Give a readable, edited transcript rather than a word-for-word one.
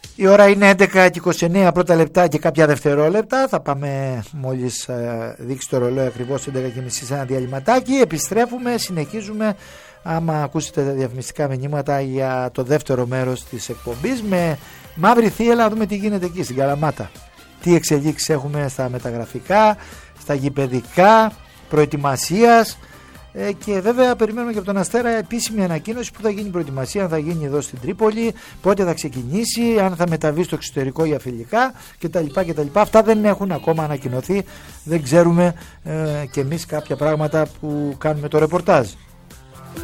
Η ώρα είναι 11:29 πρώτα λεπτά και κάποια δευτερόλεπτα. Θα πάμε μόλις δείξει το ρολόι ακριβώς 11:30 σε ένα διαλυματάκι. Επιστρέφουμε, συνεχίζουμε. Άμα ακούσετε τα διαφημιστικά μηνύματα για το δεύτερο μέρος της εκπομπής με Μαύρη Θύελλα, να δούμε τι γίνεται εκεί στην Καλαμάτα. Τι εξελίξεις έχουμε στα μεταγραφικά, στα γηπεδικά, προετοιμασίας. Και βέβαια περιμένουμε και από τον Αστέρα επίσημη ανακοίνωση που θα γίνει η προετοιμασία, αν θα γίνει εδώ στην Τρίπολη, πότε θα ξεκινήσει, αν θα μεταβεί στο εξωτερικό για φιλικά κτλ. Αυτά δεν έχουν ακόμα ανακοινωθεί, δεν ξέρουμε κι εμείς κάποια πράγματα που κάνουμε το ρεπορτάζ.